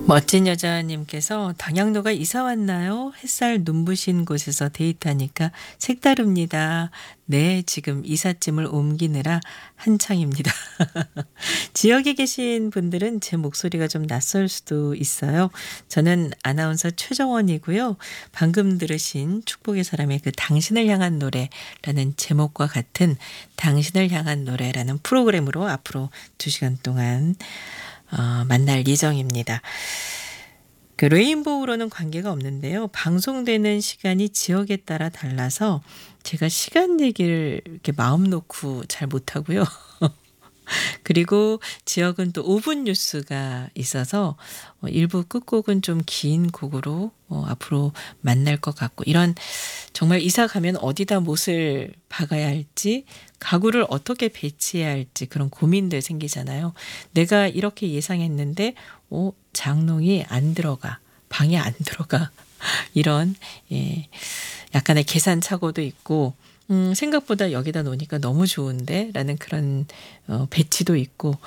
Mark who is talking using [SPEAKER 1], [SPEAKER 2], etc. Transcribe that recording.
[SPEAKER 1] 멋진 여자님께서 "당양로가 이사 왔나요? 햇살 눈부신 곳에서 데이트하니까 색다릅니다. 네, 지금 이삿짐을 옮기느라 한창입니다." 지역에 계신 분들은 제 목소리가 좀 낯설 수도 있어요. 저는 아나운서 최정원이고요. 방금 들으신 축복의 사람의 그 당신을 향한 노래라는 제목과 같은 당신을 향한 노래라는 프로그램으로 앞으로 2시간 동안 만날 예정입니다. 그 레인보우로는 관계가 없는데요. 방송되는 시간이 지역에 따라 달라서 제가 시간 얘기를 이렇게 마음 놓고 잘 못하고요. 그리고 지역은 또 5분 뉴스가 있어서 1부 끝곡은 좀 긴 곡으로 앞으로 만날 것 같고, 이런 정말 이사 가면 어디다 못을 박아야 할지, 가구를 어떻게 배치해야 할지 그런 고민들 생기잖아요. 내가 이렇게 예상했는데 장롱이 안 들어가, 방에 안 들어가. 이런 약간의 계산착오도 있고, 생각보다 여기다 놓으니까 너무 좋은데 라는 그런 배치도 있고,